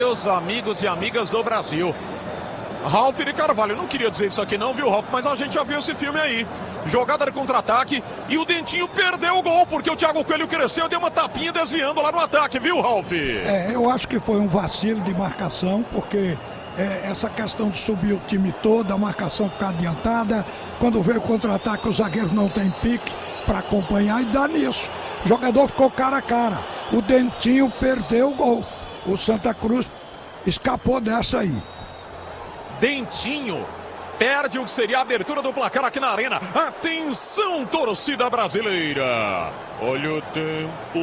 Meus amigos e amigas do Brasil, Ralf de Carvalho, eu não queria dizer isso aqui não, viu, Ralf? Mas a gente já viu esse filme aí. Jogada de contra-ataque e o Dentinho perdeu o gol, porque o Thiago Coelho cresceu e deu uma tapinha desviando lá no ataque, viu, Ralf? Eu acho que foi um vacilo de marcação, porque essa questão de subir o time todo, a marcação ficar adiantada, quando veio o contra-ataque o zagueiro não tem pique para acompanhar e dá nisso. O jogador ficou cara a cara, o Dentinho perdeu o gol. O Santa Cruz escapou dessa aí. Dentinho perde o que seria a abertura do placar aqui na arena. Atenção, torcida brasileira. Olha o tempo.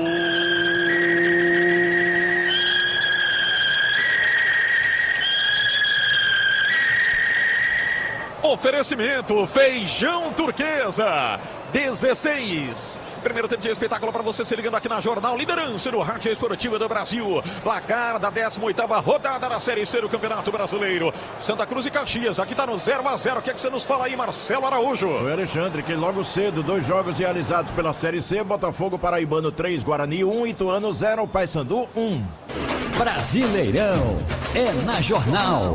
Oferecimento Feijão Turquesa 16. Primeiro tempo de espetáculo para você se ligando aqui na Jornal, liderança no Rádio Esportivo do Brasil. Placar da 18ª rodada da Série C do Campeonato Brasileiro. Santa Cruz e Caxias, aqui tá no 0-0. O que é que você nos fala aí, Marcelo Araújo? O Alexandre, que logo cedo, 2 jogos realizados pela Série C. Botafogo Paraibano 3, Guarani 1, Ituano 0, Paysandu 1. Brasileirão é na Jornal.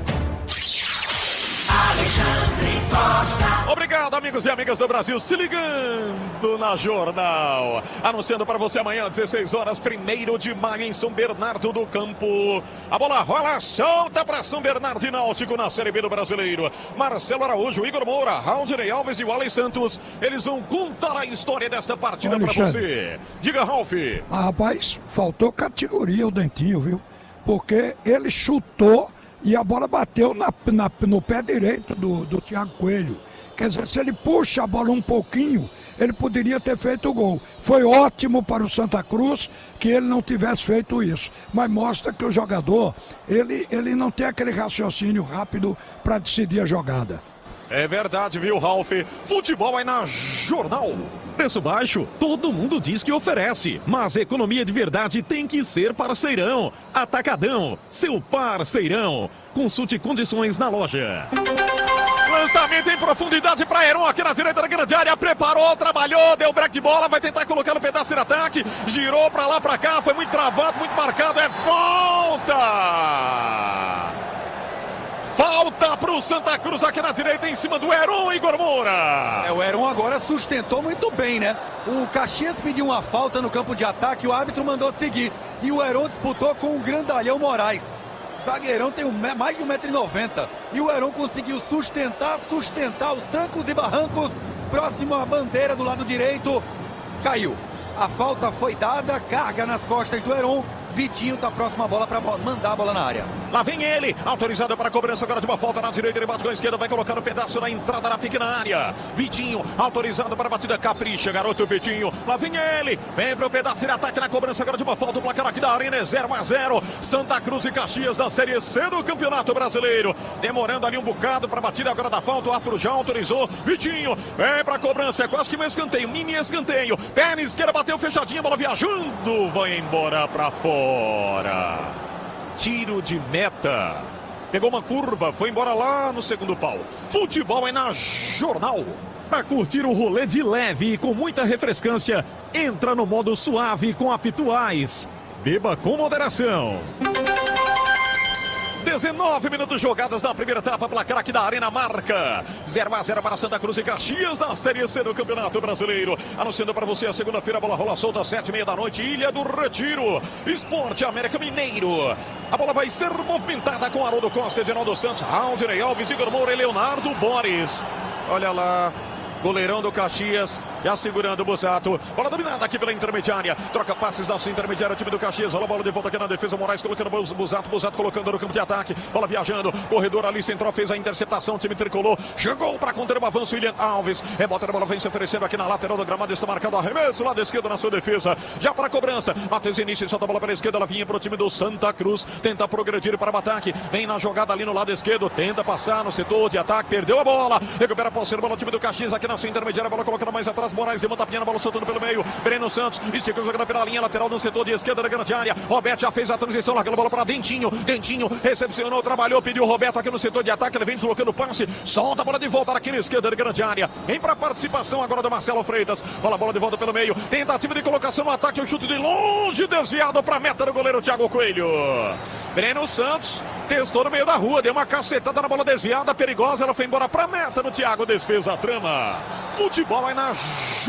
Alexandre Costa. Obrigado, amigos e amigas do Brasil, se ligando na Jornal. Anunciando para você amanhã, 16 horas, 1º de maio, em São Bernardo do Campo. A bola rola solta para São Bernardo e Náutico na Série B do Brasileiro. Marcelo Araújo, Igor Moura, Raulney Alves e o Alex Santos. Eles vão contar a história desta partida para você. Diga, Ralf. Rapaz, faltou categoria o Dentinho, viu? Porque ele chutou e a bola bateu no pé direito do Thiago Coelho. Quer dizer, se ele puxa a bola um pouquinho, ele poderia ter feito o gol. Foi ótimo para o Santa Cruz que ele não tivesse feito isso. Mas mostra que o jogador, ele não tem aquele raciocínio rápido para decidir a jogada. É verdade, viu, Ralf? Futebol é na Jornal. Preço baixo, todo mundo diz que oferece, mas economia de verdade tem que ser parceirão. Atacadão, seu parceirão. Consulte condições na loja. Lançamento em profundidade para Heron aqui na direita da grande área. Preparou, trabalhou, deu break de bola, vai tentar colocar no pedaço de ataque. Girou para lá, para cá, foi muito travado, muito marcado. É falta! Falta para o Santa Cruz aqui na direita, em cima do Heron, Igor Moura. O Heron agora sustentou muito bem, né? O Caxias pediu uma falta no campo de ataque, o árbitro mandou seguir. E o Heron disputou com o grandalhão Moraes. Zagueirão tem mais de 1,90 m. E o Heron conseguiu sustentar os trancos e barrancos. Próximo à bandeira do lado direito. Caiu. A falta foi dada, carga nas costas do Heron. Vitinho tá próximo à bola para mandar a bola na área. Lá vem ele, autorizado para a cobrança agora de uma falta na direita, ele bate com a esquerda, vai colocar no pedaço na entrada da pequena área. Vitinho, autorizado para a batida, capricha, garoto Vitinho. Lá vem ele, vem para o pedaço de ataque na cobrança agora de uma falta, o placar aqui da arena é 0-0. Santa Cruz e Caxias da Série C do Campeonato Brasileiro. Demorando ali um bocado para a batida agora da falta, o árbitro já autorizou. Vitinho, vem para a cobrança, é quase que um escanteio, mini escanteio. Perna esquerda, bateu fechadinha, bola viajando, vai embora para fora. Tiro de meta. Pegou uma curva, foi embora lá no segundo pau. Futebol é na Jornal. Para curtir o rolê de leve e com muita refrescância, entra no modo suave com a Pituais. Beba com moderação. 19 minutos jogadas na primeira etapa, placar aqui da Arena marca 0-0 para Santa Cruz e Caxias na Série C do Campeonato Brasileiro. Anunciando para você a segunda-feira, a bola rola solta às 7h30 da noite, Ilha do Retiro, Esporte América Mineiro. A bola vai ser movimentada com Haroldo Costa, Edinaldo Santos, Raulney Alves, Igor Moura e Leonardo Boris. Olha lá, goleirão do Caxias, já segurando o Busato. Bola dominada aqui pela intermediária. Troca passes da sua intermediária, o time do Caxias. Rola a bola de volta aqui na defesa. Moraes colocando o Busato. Busato colocando no campo de ataque. Bola viajando. Corredor ali central, fez a interceptação. O time tricolor chegou para conter o avanço. William Alves. Rebota a bola, vem se oferecendo aqui na lateral do gramado. Está marcado o arremesso. Lado esquerdo na sua defesa. Já para a cobrança. Matheus início, solta a bola pela esquerda. Ela vinha para o time do Santa Cruz. Tenta progredir para o ataque. Vem na jogada ali no lado esquerdo. Tenta passar no setor de ataque. Perdeu a bola. Recupera a posse de bola. O time do Caxias aqui na sua intermediária. Bola colocando mais atrás. Moraes e Tapinha na bola soltando pelo meio. Breno Santos estica jogando pela linha lateral no setor de esquerda da grande área. Roberto já fez a transição, largando a bola para Dentinho. Dentinho recepcionou, trabalhou, pediu o Roberto aqui no setor de ataque. Ele vem deslocando o passe, solta a bola de volta aqui na esquerda da grande área. Vem para a participação agora do Marcelo Freitas. Bola de volta pelo meio. Tentativa de colocação no ataque. O chute de longe, desviado para a meta do goleiro Thiago Coelho. Breno Santos testou no meio da rua, deu uma cacetada na bola desviada, perigosa. Ela foi embora para a meta no Thiago, desfez a trama. Futebol é na